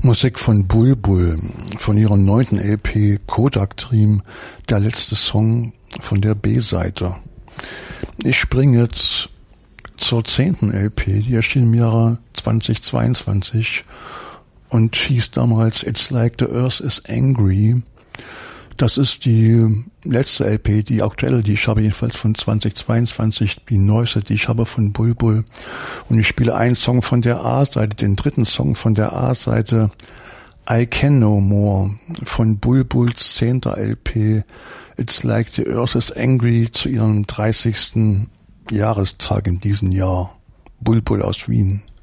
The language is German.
Musik von Bulbul, von ihrer 9. LP Kodak Dream, der letzte Song von der B-Seite. Ich springe jetzt zur 10. LP, die erschien im Jahre 2022 und hieß damals It's Like the Earth is Angry. Das ist die letzte LP, die aktuelle, die ich habe jedenfalls von 2022, die neueste, die ich habe von Bulbul. Und ich spiele einen Song von der A-Seite, den dritten Song von der A-Seite, I Can No More, von Bulbuls 10. LP, It's Like the Earth is Angry, zu ihrem 30. Jahrestag in diesem Jahr. Bulbul aus Wien.